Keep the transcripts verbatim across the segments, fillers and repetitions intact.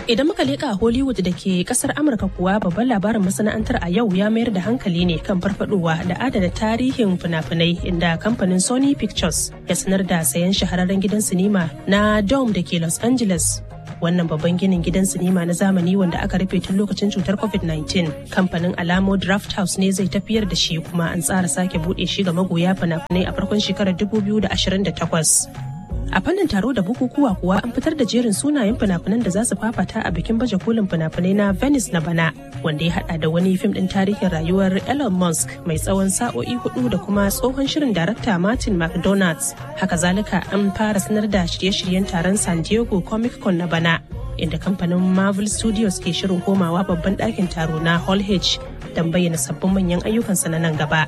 Idan muka leƙa Hollywood da ke ƙasar Amurka kuwa babban labarin masana'antar a yau ya mayar da hankali ne kan farfadowa da adana tarihin fina-finai inda kamfanin Sony Pictures ya sanar da sayan shahararren gidan sinima na Dome da ke Los Angeles. Wannan babban ginin gidan sinima na zamani wanda aka rufe tun lokacin cutar covid nineteen. Kamfanin Alamo Drafthouse ne zai tafiyar da shi kuma an tsara sake buɗe shi ga magoya fina-finai a farkon shekarar dubu biyu da ashirin da takwas. A fannin taro da bukukuwa kuwa an fitar da jerin sunayen fina-finan da za su fafata a bikin baje kolin fina-finai na Venice na bana, wanda ya hada da wani fim din tarihin rayuwar Elon Musk mai tsawon sa'o'i hudu da kuma tsohon shirin darakta Martin McDonagh. Haka zalika an fara sanar da shirye-shiryen taron San Diego Comic Con na bana, inda kamfanin Marvel Studios ke shirin komawa babban ɗakin taro na Hall H don bayyana sabbin manyan ayyukansa na nan gaba.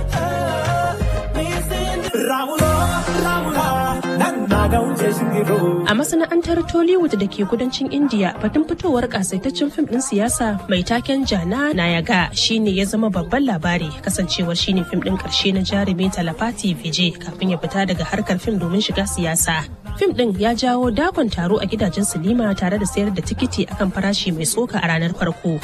A masana'antar Tollywood da ke kudancin India, batun fitowar kasaitaccen fim din siyasa mai taken Jana Nayaga shine ya zama babban labari, kasancewar shine fim din karshe na jarumi Talapati Vijay kafin ya fita daga harkar fim domin shiga siyasa. Fim din ya jawo dakon taro a gidajen sinima tare da sayar da tikiti akan farashi mai tsoka a ranar farko.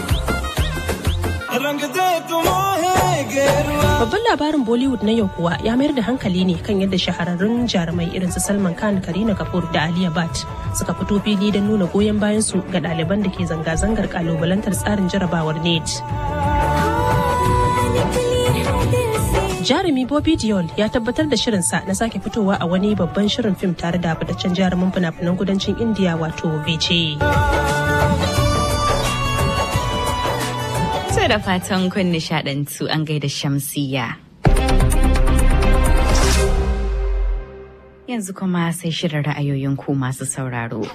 Babban labarin Bollywood na yau kuwa ya mayar da hankali ne kan yadda shahararrun jarumai irin su Salman Khan, Kareena Kapoor da Alia Bhatt suka fito fili don nuna goyon bayan su ga ɗaliban da ke zanga-zangar kalubalantar tsarin jarabawar NET. Jarumi Bobby Deol ya tabbatar da shirinsa na sake fitowa a wani babban shirin fim tare da fitaccen jarumin fina-finan kudancin India wato Vijay. Da fatan kun nishadantu an gaida Shamsiyya. Yanzu kuma sai shirin ra'ayoyin ku masu sauraro.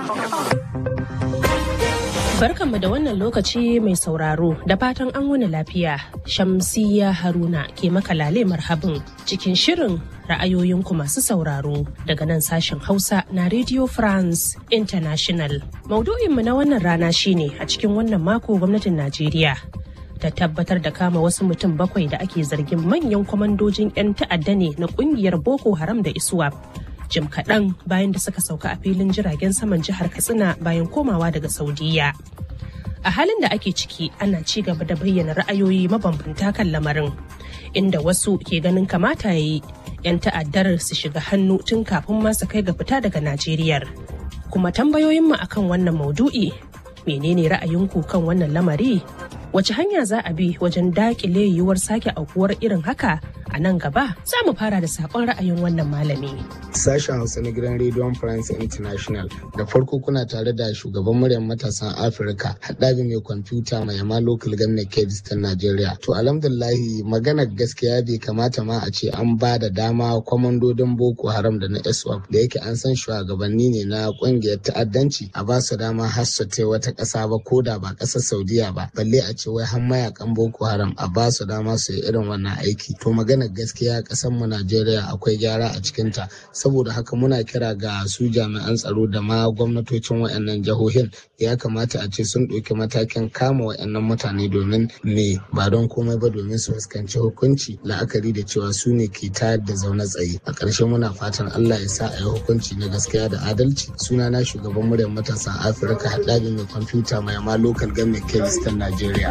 Barkanmu da wannan lokaci mai sauraro, da fatan an wuni lafiya. Shamsiyya Haruna ke maka lale marhabin cikin shirin ra'ayoyin ku masu sauraro daga nan sashen Hausa na Radio France International. Maudu'inmu na wannan rana shine a cikin wannan mako gwamnatin Najeriya ta tabbatar da kama wasu mutum bakwai da ake zargin manyan kwamandojin 'yan ta'adda ne na kungiyar Boko Haram da ISWAP. Jim kaɗan bayan da suka sauka a filin jiragen saman jihar Katsina bayan komawa daga Saudiya. A halin da ake ciki ana ci gaba da bayyana ra'ayoyi mabambanta kan lamarin, inda wasu ke ganin kamata ya yi 'yan ta'addar su shiga hannu tun kafin ma su kai ga fita daga Najeriya. Kuma tambayoyinmu akan wannan maudu'i, menene ra'ayinku kan wannan lamari? Wace hanya za a bi wajen dakile yiwuwar sake aukuwar irin haka a nan gaba? Za mu fara da sakon ra'ayin wannan malami. Sashen Hausa na gidan Radio France International. Da farko kuna tare da shugaban muryar matasan Afirka, haɗabi mai kwamfuta mai yama local government kebis ta Najeriya. To alhamdulillahi maganar gaskiya bai kamata ma a ce an ba da dama kwamandodin Boko Haram da na ISWAP da yake an san shugabanni ne na ƙungiyar ta'addanci a ba su dama har su ta wata ƙasa ba ko da ba ƙasar Saudiya ba, balle a ce wai har mayakan Boko Haram a ba su dama su yi irin wannan aiki. To maganar gaskiya ƙasar mu Najeriya akwai gyara a cikinta, saboda haka muna kira ga su jami'an tsaro da ma gwamnatocin waɗannan jihohin ya kamata a ce sun ɗauki matakin kama waɗannan mutane domin me ba don komai ba domin su fuskanci hukunci, la'akari da cewa su ne ke tayar da zaune tsaye. A ƙarshe muna fatan Allah ya sa a yi hukunci na gaskiya da adalci. Sunana shugaban muryar matasan Afirka, haɗabi mai kwamfuta mai ma local government kebis ta Najeriya.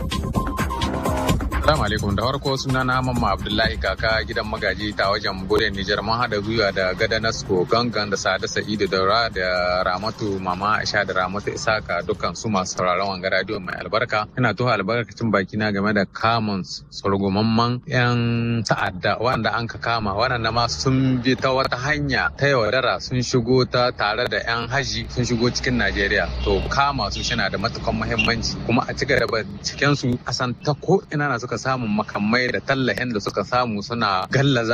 Assalamu alaikum, da farko suna na Mamma Abdullahi kaka gidan magaji ta wajen Buren Nijar, mun haɗa gwiwa da Gada Nasko Gangan da Sada Sa'idu Daura da Ramatu Mama Aisha da Ramatu Isaka, dukkan su masu sauraron wanga radio mai albarka. Ina tuha albarkacin baki na game da kamun sorgumamman yan ta'adda wanda an ka kama, waɗanda ma sun bi ta wata hanya ta yaudara, sun shigo ta tare da yan haji sun shigo cikin Najeriya. To kama su shina da matukan muhimmanci, kuma a cika da cikin su a san ta ko ina na suka samun makamai da tallahin da suka samu suna gallaza